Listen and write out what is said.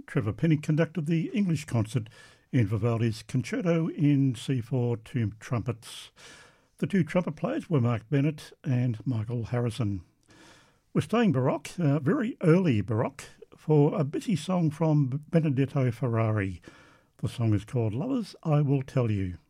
Trevor Penny conducted the English concert in Vivaldi's Concerto in C4 two trumpets. The two trumpet players were Mark Bennett and Michael Harrison. We're staying Baroque, very early Baroque, for a busy song from Benedetto Ferrari. The song is called Lovers, I Will Tell You.